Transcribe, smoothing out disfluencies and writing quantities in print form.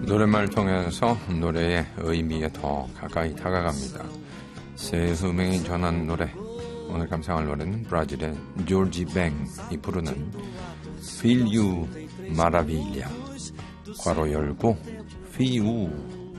노랫말을 통해서 노래의 의미에 더 가까이 다가갑니다. 새 수명이 전한 노래. 오늘 감상할 노래는 브라질의 조지 뱅이 부르는 Feel You Maravilla 괄호 열고 Feel